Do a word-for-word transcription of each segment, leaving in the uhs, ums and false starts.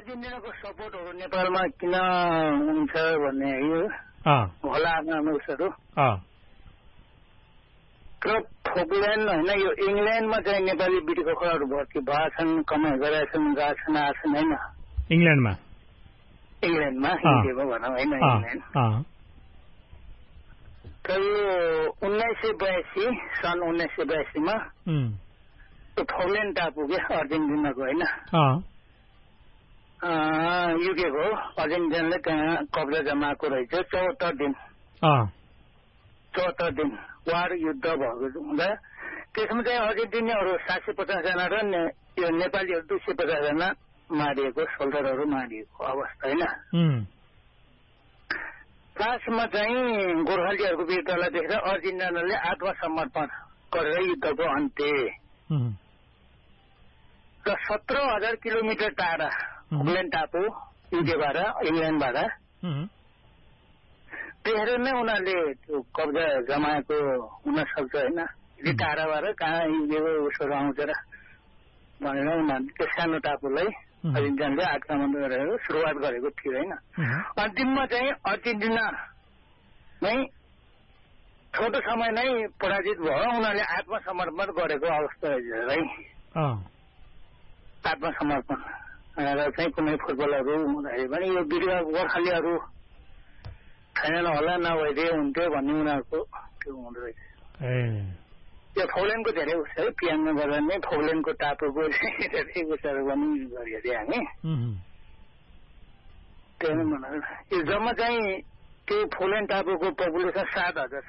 अर्जेन्टिनाको सपोर्टहरू नेपालमा किन हुन्छ भन्ने यो होला अनुसारहरू तर फोकल्यान्ड होइन यो इङ्ल्यान्डमा चाहिँ नेपाली बिटीकोखराहरू भर्ती भएका छन् कमाइ गरेका छन् गएका छन् आएको छन् होइन इङ्ल्यान्डमा इङ्ल्यान्डमा इन्डियामा भनौँ होइन इङ्ल्यान्ड तर यो उन्नाइस सय बयासी सन् उन्नाइस सय बयासीमा त्यो फोकल्यान्ड टापु क्या अर्जेन्टिनाको होइन युकेको अर्जेन्टिनाले त्यहाँ कब्जा जमाएको रहेछ चौहत्तर दिन चौहत्तर दिन वार युद्ध भएको हुँदा त्यसमा चाहिँ अर्जेन्टिनाहरू सात सय पचासजना र यो नेपालीहरू दुई सय पचासजना मारिएको सोल्डरहरू मारिएको अवस्था होइन लास्टमा चाहिँ गोर्खालीहरूको विरुद्धलाई देखेर अर्जेन्टिनाले आत्मसमर्पण गरेर युद्धको अन्त्य र सत्र हजार किलोमिटर टाढा फोकल्यान्ड टापु युकेबाट इङ्ल्यान्डबाट देखेर नै उनीहरूले त्यो कब्जा जमाएको हुन सक्छ होइन यति टाढाबाट कहाँ युकेको उसहरू आउँछ र भनेर उनीहरूले त्यो सानो टापुलाई अर्जेन्टिनाले आक्रमण गरेर सुरुवात गरेको थियो होइन अन्तिममा चाहिँ अर्जेन्टिना नै छोटो समय नै पराजित भयो उनीहरूले आत्मसमर्पण गरेको अवस्था है आत्मसमर्पण र चाहिँ कुनै फुटबलहरू हुँदाखेरि पनि यो बिरुवा गोर्खालीहरू छैनन् होला नभइदिए हुन्थ्यो भन्ने उनीहरूको त्यो हुँदो रहेछ यो फोकल्यान्डको धेरै उस है पियानमा गर्दा नै फोकल्यान्डको टापुको धेरै उसहरू पनि गरियो अरे हामी त्यही नै भन यो जम्मा चाहिँ त्यो फोकल्यान्ड टापुको पपुलेसन सात हजार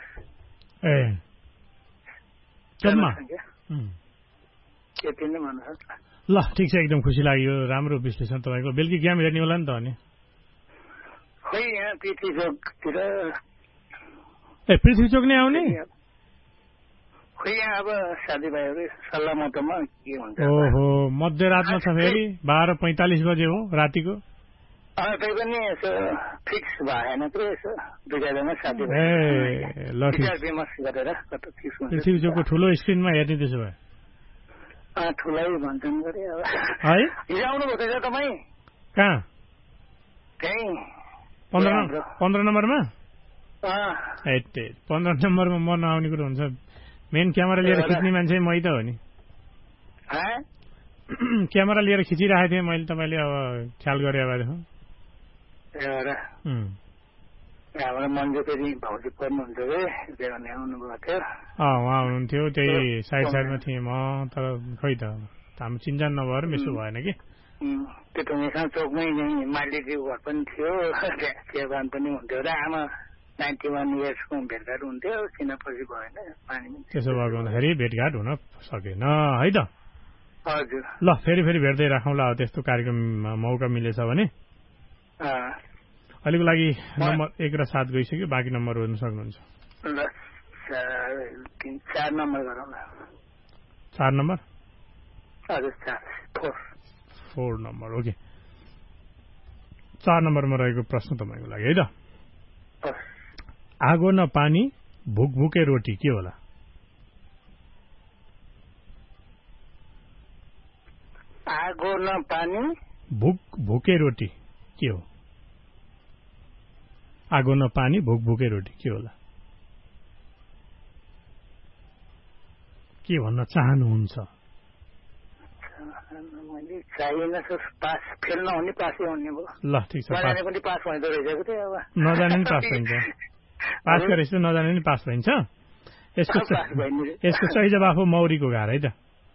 यति नै भन्न सक्छ ल ठिक छ एकदम खुसी लाग्यो राम्रो विश्लेषण तपाईँको बेलुकी गेम हेर्ने होला नि त अनि खै यहाँ पृथ्वी चोकतिर ए पृथ्वी चोक नै आउने खै यहाँ अब साथीभाइहरू सल्लाह मतमा के हुन्छ ओहो मध्यरातमा छ फेरि बाह्र पैँतालिस बजे हो रातिको तै पनि यसो फिक्स भएन त यसो दुई चारजना साथीभाइ ए ल विमर्श गरेर कता फिक्स हुन्छ पृथ्वी चोकको ठुलो स्क्रिनमा हेर्ने त्यसो भए ठुलै भन्छन् गरे अब है हिजो आउनुभएको थिएछ तपाईँ कहाँ त्यही पन्ध्र पन्ध्र नम्बरमा ए पन्ध्र नम्बरमा म नआउने कुरो हुन्छ मेन क्यामेरा लिएर खिच्ने मान्छे मै त हो नि क्यामेरा लिएर खिचिरहेको थिएँ मैले तपाईँले अब ख्याल गरे अब हाम्रो मन्जु फेरि भाउजू पर्नुहुन्छ कि आउनुभएको थियो उहाँ हुनुहुन्थ्यो त्यही साइड साइडमा थिएँ म तर खै त हाम्रो चिन्जान नभएर यसो भएन कि त्यो टुङ्गेसँग चोकमै मालिकको घर पनि थियो चियाबान पनि हुन्थ्यो र आमा नाइन्टी वान इयर्सको भेटघाट हुन्थ्यो चिनापछि भएन पानी त्यसो भएको हुँदाखेरि भेटघाट हुन सकेन है त हजुर ल फेरि फेरि भेट्दै राखौँला त्यस्तो कार्यक्रममा मौका मिलेछ भने अहिलेको लागि नम्बर एक र सात गइसक्यो बाँकी नम्बर हेर्नु सक्नुहुन्छ चार नम्बर गरौँ न चार नम्बर हजुर चार फोर फोर नम्बर ओके चार नम्बरमा रहेको प्रश्न तपाईँको लागि है त आगो न पानी भुकभुके रोटी के होला आगो न पानी भुक भुके रोटी के हो आगो न पानी भुक भुके रोटी के होला के भन्न चाहनुहुन्छ ल ठिक छ नजाने नि पास भइन्छ पास गरेपछि त नजाने नि पास भइन्छ यसको यसको सही जवाफ हो मौरीको घार है त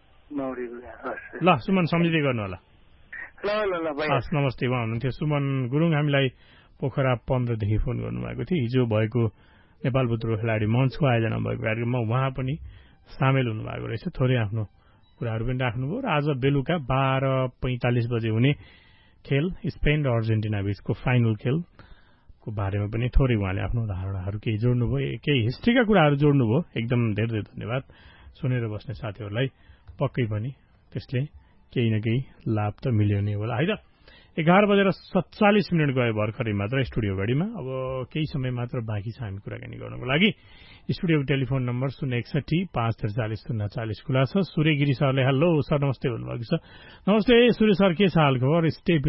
ल सुमन सम्झिँदै गर्नु होला हस् नमस्ते उहाँ हुनुहुन्थ्यो सुमन गुरुङ हामीलाई पोखरा पन्ध्रदेखि फोन गर्नुभएको थियो हिजो भएको नेपाल भूतपूर्व खेलाडी मञ्चको आयोजना भएको कार्यक्रममा उहाँ पनि सामेल हुनुभएको रहेछ थोरै आफ्नो कुराहरू पनि राख्नुभयो र आज बेलुका बाह्र पैंतालिस बजे हुने खेल स्पेन र अर्जेन्टिना बीचको फाइनल खेलको बारेमा पनि थोरै उहाँले आफ्नो धारणाहरू केही जोड्नुभयो केही हिस्ट्रीका कुराहरू जोड्नुभयो एकदम धेरै धेरै धन्यवाद सुनेर बस्ने साथीहरूलाई पक्कै पनि त्यसले केही न केही लाभ त मिल्यो नै होला है त एघार बजेर सत्तालिस मिनट गयो भर्खरै मात्र स्टुडियो घडीमा अब केही समय मात्र बाँकी छ हामी कुराकानी गर्नको लागि स्टुडियोको टेलिफोन नम्बर शून्य एकसठी पाँच त्रिचालिस शून्य चालिस खुला छ सूर्य गिरी सरले हेलो सर नमस्ते भन्नुभएको छ नमस्ते सूर्य सर के छ हाल खबर स्टे